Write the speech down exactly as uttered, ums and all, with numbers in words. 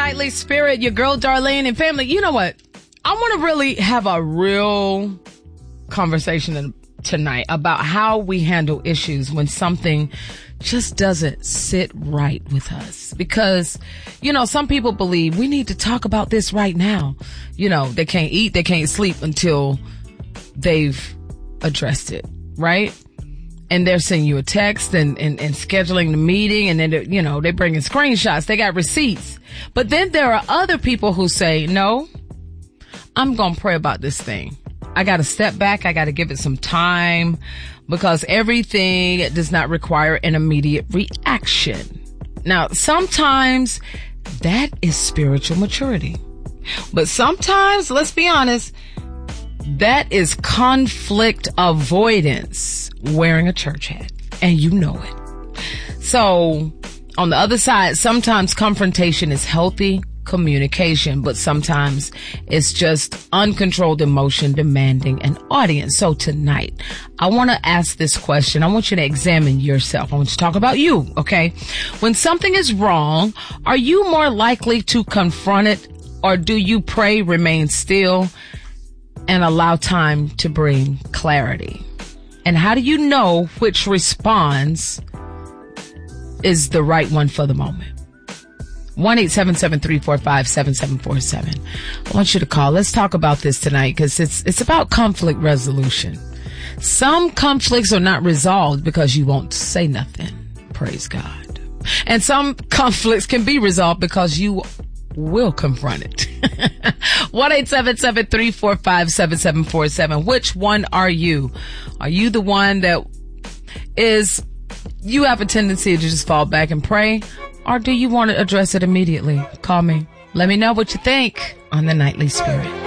Nightly Spirit, your girl Darlene and family. You know what? I want to really have a real conversation tonight about how we handle issues when something just doesn't sit right with us. Because, you know, some people believe we need to talk about this right now. You know, they can't eat, they can't sleep until they've addressed it, right? And they're sending you a text and, and, and scheduling the meeting, and then, you know, they're bringing screenshots. They got receipts. But then there are other people who say, no, I'm going to pray about this thing. I got to step back. I got to give it some time, because everything does not require an immediate reaction. Now, sometimes that is spiritual maturity. But sometimes, let's be honest, that is conflict avoidance, wearing a church hat, and you know it. So on the other side, sometimes confrontation is healthy communication, but sometimes it's just uncontrolled emotion demanding an audience. So tonight, I want to ask this question. I want you to examine yourself. I want you to talk about you, okay? When something is wrong, are you more likely to confront it, or do you pray, remain still, and allow time to bring clarity? And how do you know which response is the right one for the moment? one eight seven seven, three four five, seven seven four seven. I want you to call. Let's talk about this tonight, because it's it's about conflict resolution. Some conflicts are not resolved because you won't say nothing. Praise God. And some conflicts can be resolved because you will confront it. one eight seven seven, three four five, seven seven four seven. Which one are you? Are you the one that is, you have a tendency to just fall back and pray? Or do you want to address it immediately? Call me. Let me know what you think on the Nightly Spirit.